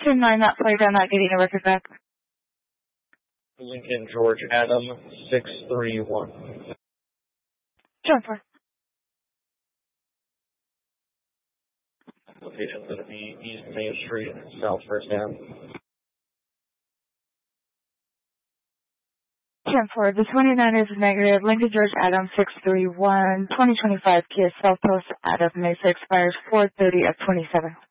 10-9, that flagged. I'm not getting a record back. Lincoln George Adam 631. John 4. Location is going to be East Main Street, South First Ave. 10-4, the 29 is negative. Lincoln George Adam 631, 2025 Kia South Post out of Mesa expires 4/30 of 27.